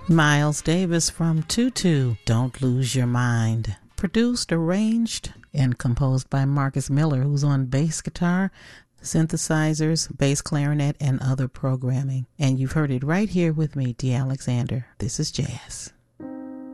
Miles Davis from Tutu, Don't Lose Your Mind. Produced, arranged, and composed by Marcus Miller, who's on bass guitar, synthesizers, bass clarinet, and other programming. And you've heard it right here with me, Dee Alexander. This is jazz.